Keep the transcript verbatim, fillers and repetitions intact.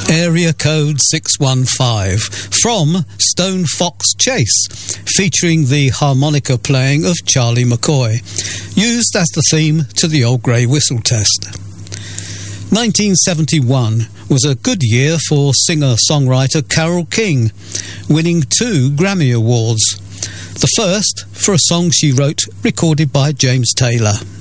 Area Code six one five from Stone Fox Chase, featuring the harmonica playing of Charlie McCoy, used as the theme to the Old Grey Whistle Test. nineteen seventy-one was a good year for singer-songwriter Carole King, winning two Grammy Awards. The first for a song she wrote recorded by James Taylor.